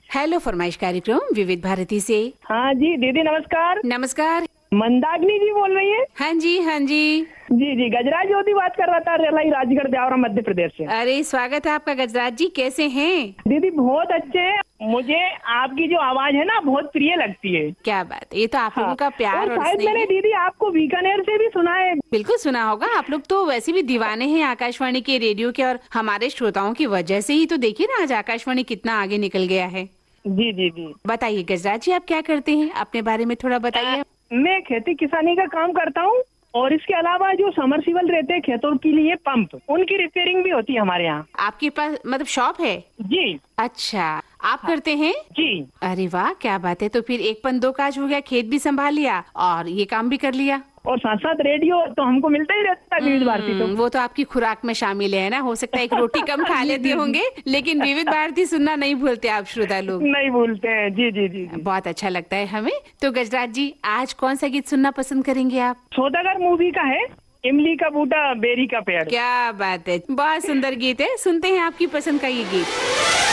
Hello फरमाइश कार्यक्रम विविध भारती से। हाँ जी दीदी नमस्कार। नमस्कार। मंदाकिनी जी बोल रही है? हाँ जी हाँ जी। जी गजराज ज्योति बात कर रहा था, रेलाई राजगढ़ ब्यावरा मध्य प्रदेश से। अरे स्वागत है आपका गजराज जी, कैसे हैं? दीदी बहुत अच्छे हैं। मुझे आपकी जो आवाज है ना बहुत प्रिय लगती है। क्या बात है, ये तो आप लोगों का प्यार और शायद मैंने दीदी आपको बीकानेर से भी सुना है। बिल्कुल सुना होगा, आप लोग तो वैसे भी दीवाने हैं आकाशवाणी के, रेडियो के, और हमारे श्रोताओं की वजह से ही तो देखिए ना आज आकाशवाणी कितना आगे निकल गया है। जी बताइए गजराज जी, आप क्या करते हैं, अपने बारे में थोड़ा बताइए। मैं खेती किसानी का काम करता हूँ और इसके अलावा जो समरसीबल रहते हैं खेतों के लिए पंप, उनकी रिपेयरिंग भी होती है हमारे यहाँ। आपके पास मतलब शॉप है? जी। अच्छा, आप करते हैं? जी। अरे वाह क्या बात है, तो फिर एक पन दो काज हो गया, खेत भी संभाल लिया और ये काम भी कर लिया। और साथ साथ रेडियो तो हमको मिलता ही रहता है विविध भारती। तो वो तो आपकी खुराक में शामिल है ना, हो सकता है एक रोटी कम खा लेते होंगे, लेकिन विविध भारती सुनना नहीं भूलते आप श्रोता लोग। नहीं भूलते हैं। जी। बहुत अच्छा लगता है हमें। तो गजराज जी आज कौन सा गीत सुनना पसंद करेंगे आप? सौदागर मूवी का है, इमली का बूटा बेरी का पेड़। क्या बात है, बहुत सुंदर गीत है, सुनते हैं आपकी पसंद का ये गीत।